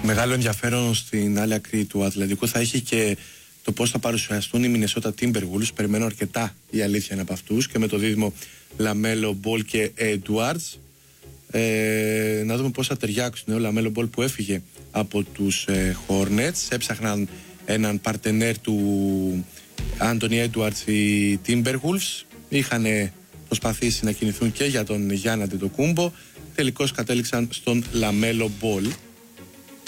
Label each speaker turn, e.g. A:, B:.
A: Μεγάλο ενδιαφέρον στην άλλη άκρη του Ατλαντικού θα έχει και το πώς θα παρουσιαστούν οι Minnesota Timberwolves. Περιμένω αρκετά, η αλήθεια είναι από αυτούς, και με το δίδυμο Λαμέλο Μπολ και Edwards. Να δούμε πώς θα ταιριάξουν. Ο Λαμέλο Μπολ που έφυγε από τους Hornets, έψαχναν έναν παρτενέρ του Anthony Edwards οι Timberwolves. Είχαν προσπαθήσει να κινηθούν και για τον Γιάννη Αντετοκούμπο. Τελικώς κατέληξαν στον Λαμέλο Μπολ.